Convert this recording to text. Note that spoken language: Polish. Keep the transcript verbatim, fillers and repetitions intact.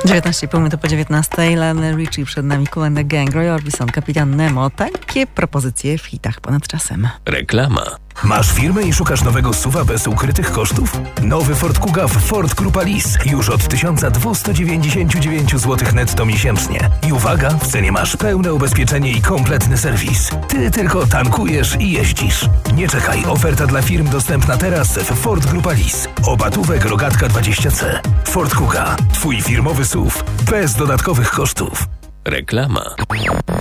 dziewiętnaście i pół minuty po dziewiętnastej. Lionel Richie przed nami, Kool and the Gang, Roy Orbison, Kapitan Nemo. Takie propozycje w hitach ponad czasem. Reklama. Masz firmę i szukasz nowego suwa bez ukrytych kosztów? Nowy Ford Kuga w Ford Grupa Lease już od tysiąc dwieście dziewięćdziesiąt dziewięć złotych netto miesięcznie. I uwaga, w cenie masz pełne ubezpieczenie i kompletny serwis. Ty tylko tankujesz i jeździsz. Nie czekaj, oferta dla firm dostępna teraz w Ford Grupa Lease. Obatówek Rogatka dwadzieścia C. Ford Kuga, twój firmowy suw bez dodatkowych kosztów. Reklama.